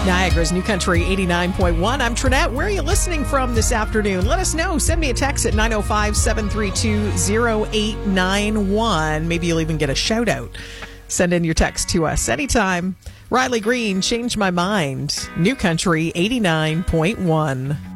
Niagara's New Country 89.1. I'm Trinette. Where are you listening from this afternoon? Let us know. Send me a text at 905-732-0891. Maybe you'll even get a shout out. Send in your text to us anytime. Riley Green, Change My Mind. New Country 89.1.